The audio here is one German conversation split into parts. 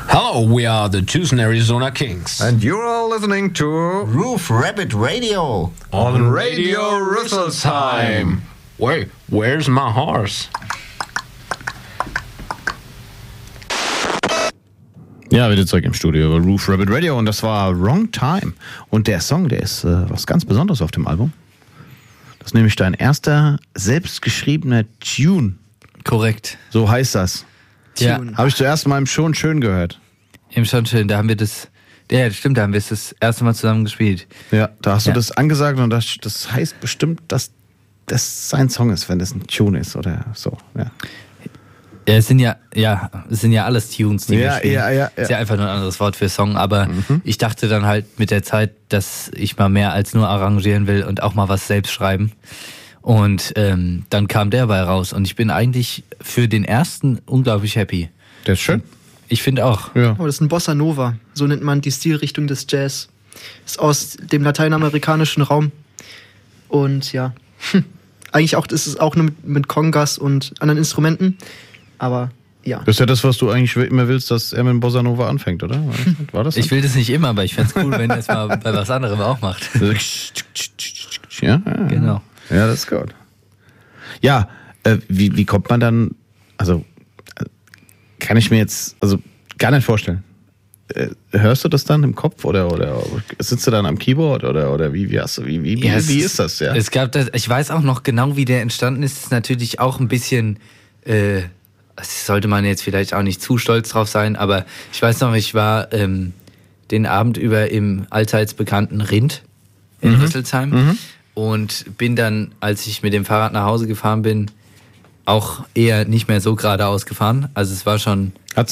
Hello, we are the Tucson, Arizona Kings. And you're all listening to Roof Rabbit Radio on Radio Rüsselsheim. Wait, where's my horse? Ja, wieder zurück im Studio über Roof Rabbit Radio und das war Wrong Time. Und der Song, der ist was ganz Besonderes auf dem Album. Das ist nämlich dein erster selbstgeschriebener Tune. Korrekt. So heißt das. Ja. Habe ich zuerst mal im Schon Schön gehört. Im Schon Schön, da haben wir das, ja stimmt, da haben wir es das erste Mal zusammen gespielt. Ja, da hast du das angesagt und das heißt bestimmt, dass das sein Song ist, wenn das ein Tune ist oder so. Ja. Ja, es sind ja alles Tunes, die wir spielen. Ja. Ist ja einfach nur ein anderes Wort für Song, aber ich dachte dann halt mit der Zeit, dass ich mal mehr als nur arrangieren will und auch mal was selbst schreiben. Und dann kam der bei raus und ich bin eigentlich für den ersten unglaublich happy. Der ist schön. Ich finde auch. Ja. Oh, das ist ein Bossa Nova, so nennt man die Stilrichtung des Jazz. Ist aus dem lateinamerikanischen Raum und ja, eigentlich auch, das ist auch nur mit Congas und anderen Instrumenten. Aber ja. Das ist ja das, was du eigentlich immer willst, dass er mit Bossa Nova anfängt, oder? War das? Ich will das nicht immer, aber ich fände es cool, wenn er es mal bei was anderem auch macht. Ja, Genau. Ja, das ist gut. Ja, wie kommt man dann, also kann ich mir jetzt gar nicht vorstellen. Hörst du das dann im Kopf oder sitzt du dann am Keyboard oder wie ist das? Ja? Es gab das, ich weiß auch noch genau, wie der entstanden ist. Es ist natürlich auch ein bisschen, sollte man jetzt vielleicht auch nicht zu stolz drauf sein, aber ich weiß noch, ich war den Abend über im allseits bekannten Rind in Rüsselsheim und bin dann, als ich mit dem Fahrrad nach Hause gefahren bin, auch eher nicht mehr so geradeaus gefahren. Also es war schon...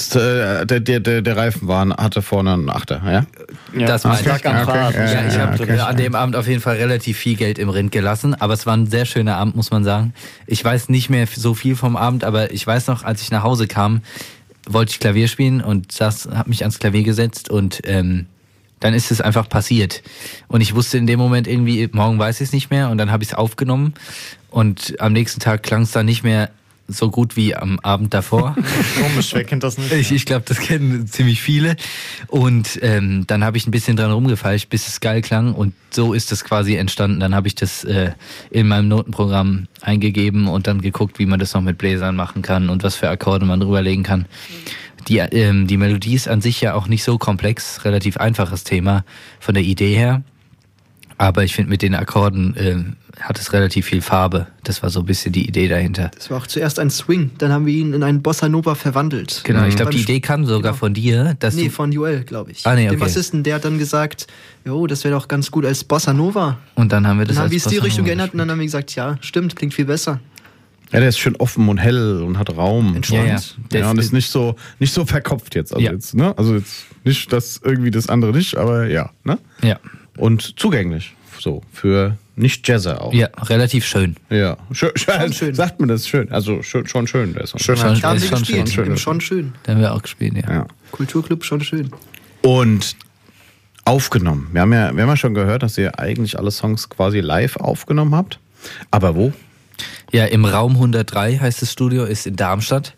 Der Reifen hatte vorne einen Achter, ja? Das war ich habe an dem Abend auf jeden Fall relativ viel Geld im Rind gelassen, aber es war ein sehr schöner Abend, muss man sagen. Ich weiß nicht mehr so viel vom Abend, aber ich weiß noch, als ich nach Hause kam, wollte ich Klavier spielen und habe mich ans Klavier gesetzt und dann ist es einfach passiert. Und ich wusste in dem Moment irgendwie, morgen weiß ich es nicht mehr und dann habe ich es aufgenommen und am nächsten Tag klang es dann nicht mehr so gut wie am Abend davor. Komisch, wer kennt das nicht? Ich glaube, das kennen ziemlich viele. Und dann habe ich ein bisschen dran rumgefeilscht, bis es geil klang. Und so ist das quasi entstanden. Dann habe ich das in meinem Notenprogramm eingegeben und dann geguckt, wie man das noch mit Bläsern machen kann und was für Akkorde man drüberlegen kann. Die Melodie ist an sich ja auch nicht so komplex, relativ einfaches Thema von der Idee her. Aber ich finde, mit den Akkorden hat es relativ viel Farbe. Das war so ein bisschen die Idee dahinter. Das war auch zuerst ein Swing, dann haben wir ihn in einen Bossa Nova verwandelt. Genau, ich glaube, die Idee kam sogar von dir. Von Joel, glaube ich. Ah, nee, okay. Dem Bassisten, der hat dann gesagt, jo, das wäre doch ganz gut als Bossa Nova. Und dann haben wir das Dann haben wir als es die Bossa Richtung Nova geändert und dann haben wir gesagt, ja, stimmt, klingt viel besser. Ja, der ist schön offen und hell und hat Raum. Entspannt. Ja, und ist nicht so verkopft jetzt. Also, jetzt, ne? Also jetzt nicht das irgendwie das andere nicht, aber ja. Ne? Ja. Und zugänglich. So, für Nicht-Jazzer auch. Ja, relativ schön. Ja, schön. Sagt man das schön. Also schon schön. Der Song. Schon Da haben wir schon gespielt, schön. schon schön. Da haben wir auch gespielt, ja. Ja. Kulturclub, schon schön. Und aufgenommen. Wir haben ja schon gehört, dass ihr eigentlich alle Songs quasi live aufgenommen habt. Aber wo? Ja, im Raum 103 heißt das Studio, ist in Darmstadt.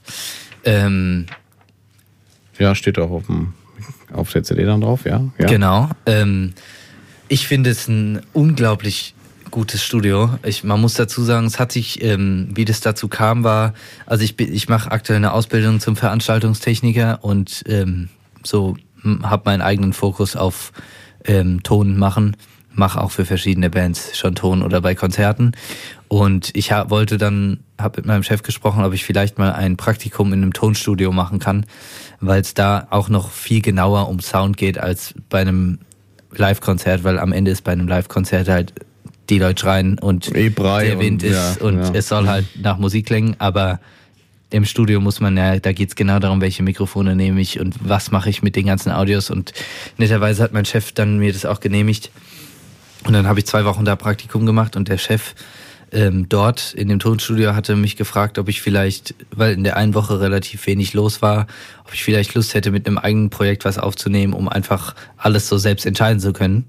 Ja, steht auch auf der CD dann drauf, ja. Genau. Ich finde es ein unglaublich gutes Studio. Man muss dazu sagen, es hat sich, wie das dazu kam, war, also ich mache aktuell eine Ausbildung zum Veranstaltungstechniker und habe meinen eigenen Fokus auf Ton machen. Mache auch für verschiedene Bands schon Ton oder bei Konzerten. Und ich habe mit meinem Chef gesprochen, ob ich vielleicht mal ein Praktikum in einem Tonstudio machen kann, weil es da auch noch viel genauer um Sound geht als bei einem Live-Konzert, weil am Ende ist bei einem Live-Konzert halt die Leute schreien und der Wind ist und es soll halt nach Musik klingen, aber im Studio muss man da geht's genau darum, welche Mikrofone nehme ich und was mache ich mit den ganzen Audios und netterweise hat mein Chef dann mir das auch genehmigt und dann habe ich 2 Wochen da Praktikum gemacht und der Chef dort in dem Tonstudio hatte mich gefragt, ob ich vielleicht, weil in der einen Woche relativ wenig los war, ob ich vielleicht Lust hätte, mit einem eigenen Projekt was aufzunehmen, um einfach alles so selbst entscheiden zu können.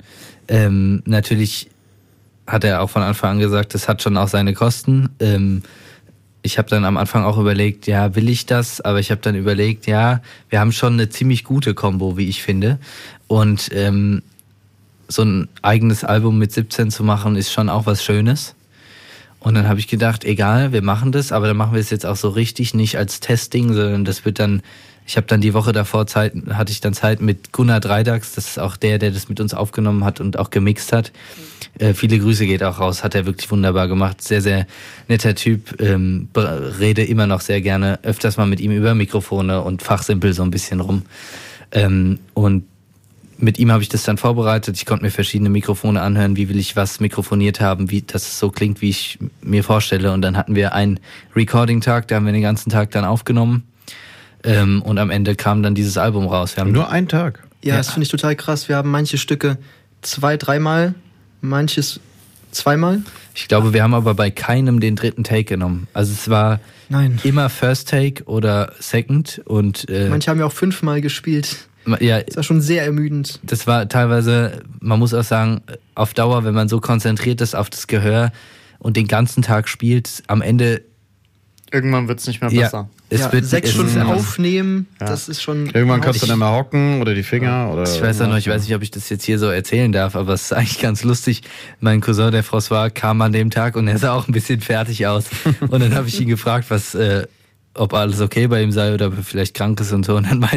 Natürlich hat er auch von Anfang an gesagt, das hat schon auch seine Kosten. ich habe dann am Anfang auch überlegt, ja, will ich das? Aber ich habe dann überlegt, ja, wir haben schon eine ziemlich gute Kombo, wie ich finde. Und so ein eigenes Album mit 17 zu machen, ist schon auch was Schönes. Und dann habe ich gedacht, egal, wir machen das, aber dann machen wir es jetzt auch so richtig, nicht als Testing, sondern das wird dann, ich habe dann die Woche davor hatte ich dann Zeit mit Gunnar Dreidax, das ist auch der das mit uns aufgenommen hat und auch gemixt hat. Viele Grüße geht auch raus, hat er wirklich wunderbar gemacht, sehr, sehr netter Typ, rede immer noch sehr gerne, öfters mal mit ihm über Mikrofone und fachsimpel so ein bisschen rum. Und mit ihm habe ich das dann vorbereitet. Ich konnte mir verschiedene Mikrofone anhören, wie will ich was mikrofoniert haben, wie dass es so klingt, wie ich mir vorstelle. Und dann hatten wir einen Recording-Tag, da haben wir den ganzen Tag dann aufgenommen. Und am Ende kam dann dieses Album raus. Wir haben Nur einen Tag. Ja, das finde ich total krass. Wir haben manche Stücke 2-3 Mal, manches 2 Mal. Ich glaube, wir haben aber bei keinem den dritten Take genommen. Also es war immer First Take oder Second. Und manche haben ja auch 5 Mal gespielt. Ja, das war schon sehr ermüdend. Das war teilweise, man muss auch sagen, auf Dauer, wenn man so konzentriert ist auf das Gehör und den ganzen Tag spielt, am Ende... Irgendwann wird es nicht mehr besser. Es wird 6 Stunden aufnehmen, das ist schon... Irgendwann kannst du dann mal hocken oder die Finger oder... Ich weiß auch noch, ich weiß nicht, ob ich das jetzt hier so erzählen darf, aber es ist eigentlich ganz lustig. Mein Cousin, der François, kam an dem Tag und er sah auch ein bisschen fertig aus. Und dann habe ich ihn gefragt, ob alles okay bei ihm sei oder ob er vielleicht krank ist und so. Und dann meinte